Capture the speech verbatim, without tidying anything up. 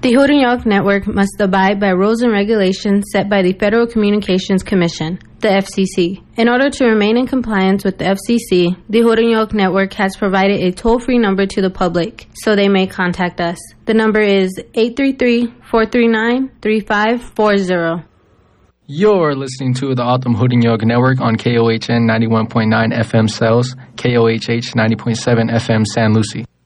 The Houghton York Network must abide by rules and regulations set by the Federal Communications Commission, the F C C. In order to remain in compliance with the F C C, the Houghton York Network has provided a toll-free number to the public, so they may contact us. The number is eight three three, four three nine, three five four zero. You're listening to the Autumn Houghton York Network on K O H N ninety-one point nine F M Cells, K O H H ninety point seven F M San Lucie.